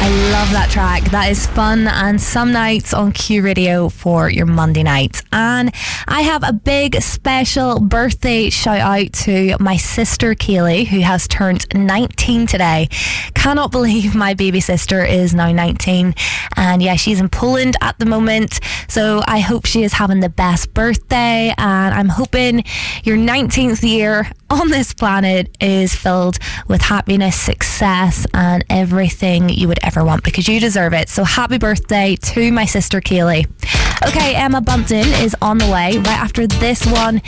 I love that track. That is fun and some nights on Q Radio for your Monday night. And I have a big special birthday shout out to my sister Kaylee, who has turned 19 today. Cannot believe my baby sister is now 19. And yeah, she's in Poland at the moment. So I hope she is having the best birthday. And I'm hoping your 19th year on this planet is filled with happiness, success, and everything you would ever want, because you deserve it. So happy birthday to my sister Kaylee. Okay, Emma Bunton is on the way right after this one.